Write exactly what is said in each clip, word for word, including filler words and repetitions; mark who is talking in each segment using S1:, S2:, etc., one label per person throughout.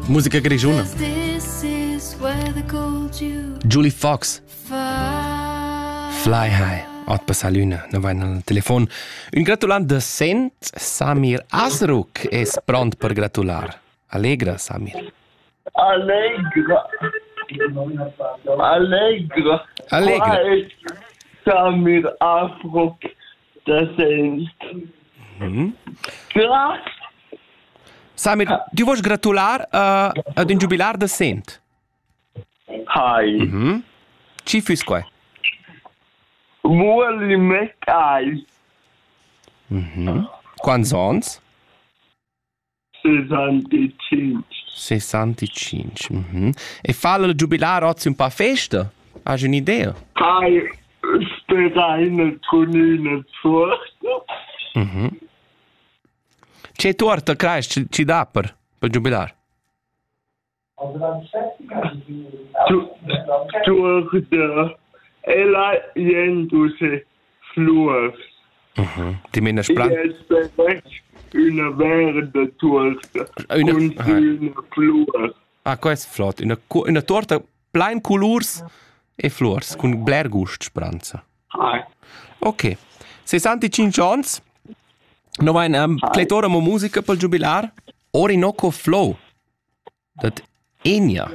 S1: Musica grigiuna. Julie Fox. Fly High. Ot passa l'una, no vai nel telefon. Un gratulant de cent, Samir Asruk, es pront per gratular. Allegra, Samir.
S2: Allegra. Allegra.
S1: Allegra.
S2: Qua es Samir Asruk de cent.
S1: Mm.
S2: Grazie.
S1: Samir, tu vuoi gratular uh, ad un jubilar de cent?
S2: Hi.
S1: Mm-hmm. Ci fus qua?
S2: Vuole me cai.
S1: Mm-hmm. Quants ons?
S2: sessantacinque.
S1: sessantacinque. Mm-hmm. E fa il jubilar oggi un po' festa? Hai un'idea?
S2: Hi. Sperai con una torta.
S1: Mm-hmm. C'è torta, creis, ci, ci dà per, per jubilar?
S2: Tu, torta. E la jenduse flor.
S1: Mm-hmm. Ti mena spran?
S2: E esperai una verde torta.
S1: Una-
S2: Con
S1: ah.
S2: una flor.
S1: Ah, questo è flott. Una, cu- una torta plain colors e flors, con bler gust spranza.
S2: Hi.
S1: Ok. sessantacinque ons. No vai um, cleitora mo musica per jubilar. Orinoco Flow. Dat Enya.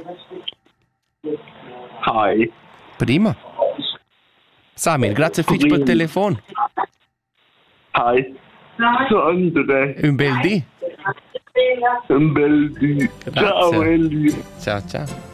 S2: Hi.
S1: Prima. Samir, grazie fitch per telefon.
S2: Hi. Sondre.
S1: Un bel dì.
S2: Un bel dì. Ciao
S1: Grazie.
S2: Elio.
S1: Ciao, ciao.